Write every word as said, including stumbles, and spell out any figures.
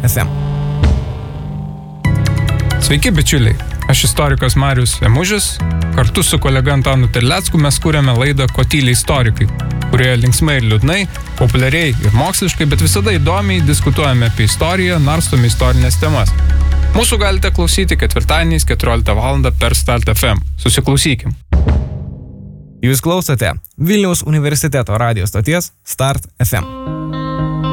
ef em. Sveiki, bičiuliai. Aš istorikas Marius Emužis. Kartu su kolega Antanu Terlecku mes kūrėme laidą Ko tyli istorikai, kurioje linksmai ir liūdnai, populiariai ir moksliškai, bet visada įdomiai diskutuojame apie istoriją, narstome istorinės temas. Mūsų galite klausyti ketvirtadieniais keturioliktą valandą per Start ef em. Susiklausykim. Jūs klausote Vilniaus universiteto radijo stoties Start ef em.